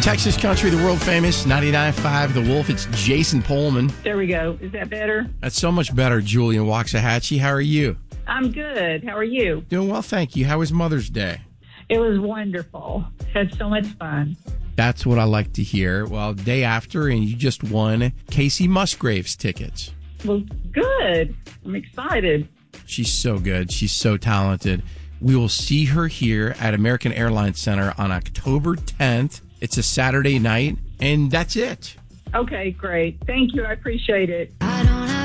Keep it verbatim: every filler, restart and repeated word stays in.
Texas Country, the world famous ninety-nine point five The Wolf. It's Jason Pullman. There we go. Is that better? That's so much better, Julian Waxahachie. How are you? I'm good. How are you? Doing well, thank you. How was Mother's Day? It was wonderful. Had so much fun. That's what I like to hear. Well, day after, and you just won Casey Musgraves tickets. Well, good. I'm excited. She's so good. She's so talented. We will see her here at American Airlines Center on October tenth. It's a Saturday night, and that's it. Okay, great. Thank you. I appreciate it. I